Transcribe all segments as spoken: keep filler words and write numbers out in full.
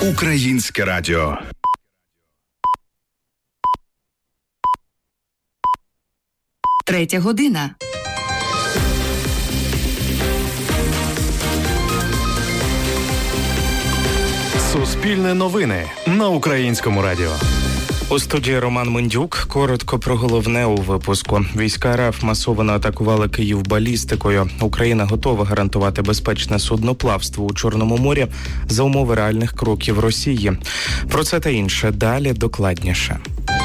Українське радіо. Третя година. Суспільне новини на Українському радіо. У студії Роман Мендюк. Коротко про головне у випуску. Війська РФ масово атакували Київ балістикою. Україна готова гарантувати безпечне судноплавство у Чорному морі за умови реальних кроків Росії. Про це та інше далі докладніше.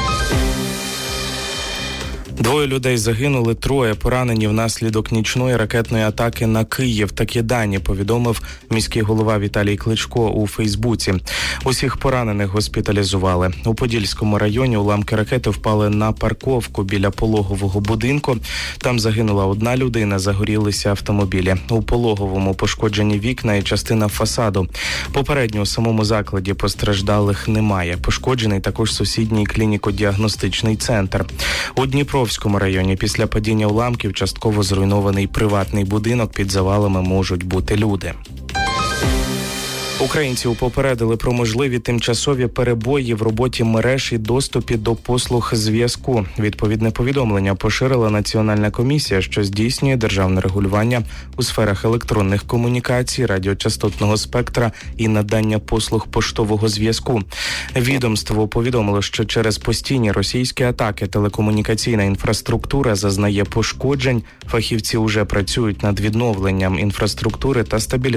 Двоє людей загинули, троє поранені внаслідок нічної ракетної атаки на Київ. Такі дані повідомив міський голова Віталій Кличко у Фейсбуці. Усіх поранених госпіталізували. У Подільському районі уламки ракети впали на парковку біля пологового будинку. Там загинула одна людина, загорілися автомобілі. У пологовому пошкоджені вікна і частина фасаду. Попередньо у самому закладі постраждалих немає. Пошкоджений також сусідній клініко-діагностичний центр. У Дніпровському В Дніпровському районі після падіння уламків частково зруйнований приватний будинок. Під завалами можуть бути люди. Українців попередили про можливі тимчасові перебої в роботі мереж і доступі до послуг зв'язку. Відповідне повідомлення поширила Національна комісія, що здійснює державне регулювання у сферах електронних комунікацій, радіочастотного спектра і надання послуг поштового зв'язку. Відомство повідомило, що через постійні російські атаки телекомунікаційна інфраструктура зазнає пошкоджень. Фахівці вже працюють над відновленням інфраструктури та стабілізацією